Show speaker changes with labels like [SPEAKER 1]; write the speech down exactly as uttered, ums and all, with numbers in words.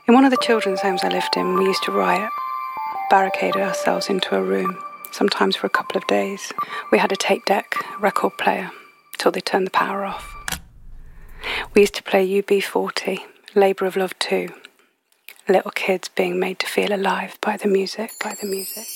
[SPEAKER 1] In one of the children's homes I lived in, we used to riot, barricaded ourselves into a room, sometimes for a couple of days. We had a tape deck, a record player, till they turned the power off. We used to play U B forty, Labour of Love two, little kids being made to feel alive by the music, by the music.